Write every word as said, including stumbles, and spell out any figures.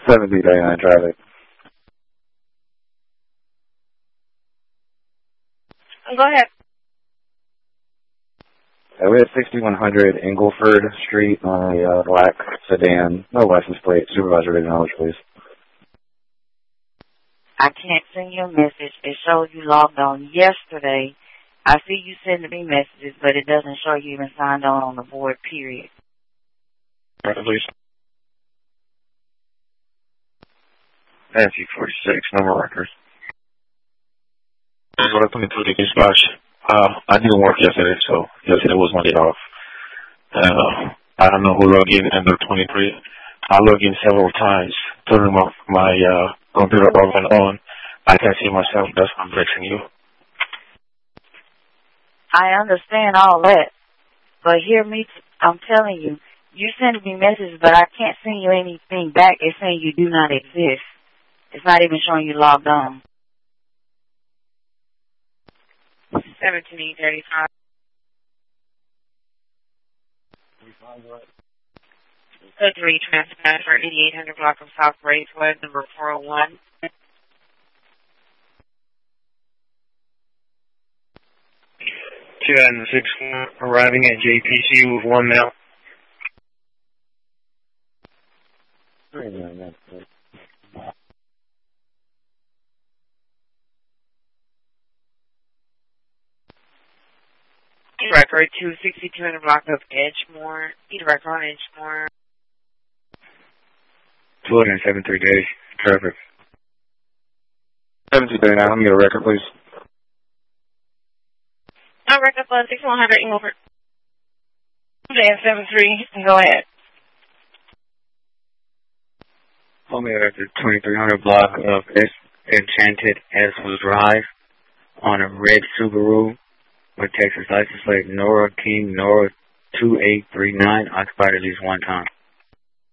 seventy thirty-nine traffic. Go ahead. Uh, we have sixty-one hundred Ingleford Street on a uh, black sedan, no license plate. Supervisor to acknowledge, please. I can't send you a message. It shows you logged on yesterday. I see you sending me messages, but it doesn't show you even signed on on the board, period. Right, please. Nancy forty-six, number record. I'm going to put into the dispatch. Uh, I didn't work yesterday, so yesterday was my day off. Uh, I don't know who logged in under twenty-three. I logged in several times, turning my, my uh, computer off and on. I can't see myself. That's why I'm vexing you. I understand all that, but hear me, t- I'm telling you, you send me messages, but I can't send you anything back. It's saying you do not exist. It's not even showing you logged on. seventeen thirty-five. Code three, transport for eighty-eight hundred block of South Raceway, number four oh one. two thousand six, arriving at J P C with one male. Record two sixty-two hundred block of Edgemore. Record on Edgemore. two hundred seventy-three days. Traffic. seventy thirty-nine, let me get a record, please. No record for sixty-one hundred Ingleford. seven three, go ahead. Hold me at the twenty-three hundred block of Enchanted Aswell Drive on a red Subaru with Texas license plate Nora King Nora two eight three nine, occupied at least one time.